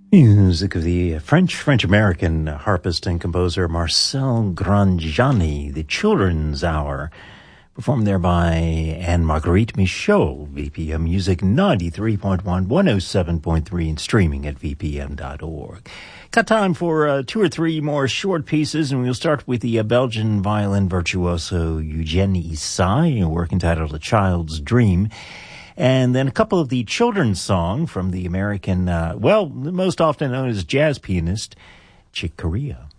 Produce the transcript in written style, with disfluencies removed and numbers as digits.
Music of the French-American harpist and composer Marcel Grangiani, the Children's Hour, performed there by Anne-Marguerite Michaud, VPM Music 93.1, 107.3, and streaming at vpm.org. Got time for two or three more short pieces, and we'll start with the Belgian violin virtuoso Eugène Issai, a work entitled A Child's Dream. And then a couple of the children's song from the American, most often known as jazz pianist, Chick Corea.